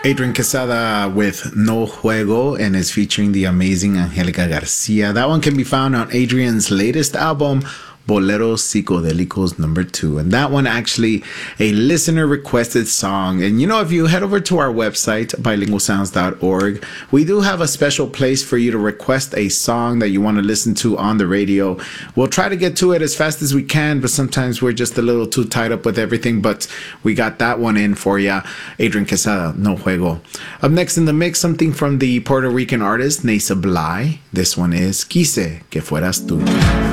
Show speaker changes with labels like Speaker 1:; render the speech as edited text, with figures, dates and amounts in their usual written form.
Speaker 1: Adrian Quesada with No Juego, and is featuring the amazing Angelica Garcia. That one can be found on Adrian's latest album, Boleros Psicodélicos #2. And that one actually a listener requested song. And you know, if you head over to our website, bilingualsounds.org, we do have a special place for you to request a song that you want to listen to on the radio. We'll try to get to it as fast as we can, but sometimes we're just a little too tied up with everything. But we got that one in for you. Adrian Quesada, No Juego. Up next in the mix, something from the Puerto Rican artist Nasa Bly. This one is Quise que fueras tú.